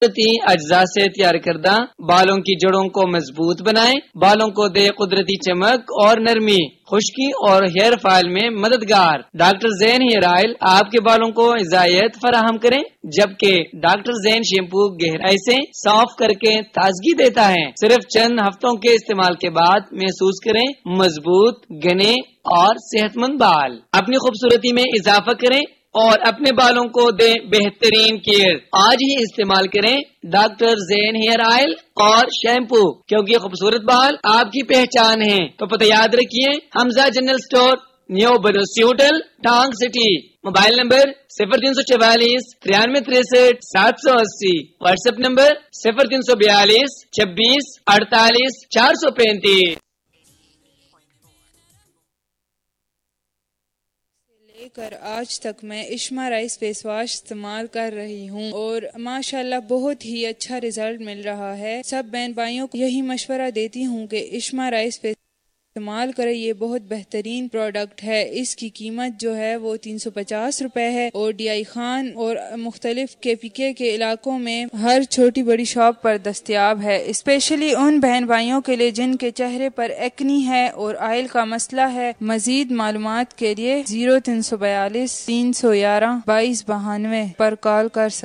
اجزاء سے تیار کردہ بالوں کی جڑوں کو مضبوط بنائیں، بالوں کو دے قدرتی چمک اور نرمی، خشکی اور ہیئر فال میں مددگار۔ ڈاکٹر زین ہیئر آئل آپ کے بالوں کو غذائیت فراہم کریں، جبکہ ڈاکٹر زین شیمپو گہرائی سے صاف کر کے تازگی دیتا ہے۔ صرف چند ہفتوں کے استعمال کے بعد محسوس کریں مضبوط، گھنے اور صحت مند بال۔ اپنی خوبصورتی میں اضافہ کریں اور اپنے بالوں کو دیں بہترین کیئر۔ آج ہی استعمال کریں ڈاکٹر زین ہیئر آئل اور شیمپو، کیونکہ خوبصورت بال آپ کی پہچان ہے۔ تو پتہ یاد رکھیے، حمزہ جنرل سٹور، نیو بدوسی ہوٹل، ٹانگ city. Mobile number 0344 9363 780، what's app number 0342 26 48 435۔ لے کر آج تک میں اشما رائس فیس واش استعمال کر رہی ہوں اور ماشاءاللہ بہت ہی اچھا رزلٹ مل رہا ہے۔ سب بہن بھائیوں کو یہی مشورہ دیتی ہوں کہ اشما رائس فیس استعمال کریں، یہ بہت بہترین پروڈکٹ ہے۔ اس کی قیمت جو ہے وہ 350 روپے ہے اور ڈی آئی خان اور مختلف KPK کے علاقوں میں ہر چھوٹی بڑی شاپ پر دستیاب ہے۔ اسپیشلی ان بہن بھائیوں کے لیے جن کے چہرے پر ایکنی ہے اور آئل کا مسئلہ ہے۔ مزید معلومات کے لیے 0342 311 2292 پر کال کر سکتے